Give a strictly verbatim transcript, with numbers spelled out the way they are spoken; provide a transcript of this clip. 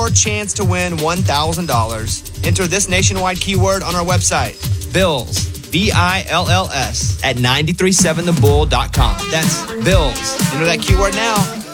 Your chance to win one thousand dollars. Enter this nationwide keyword on our website, Bills, B I L L S, at nine three seven the bull dot com. That's Bills. Enter that keyword now.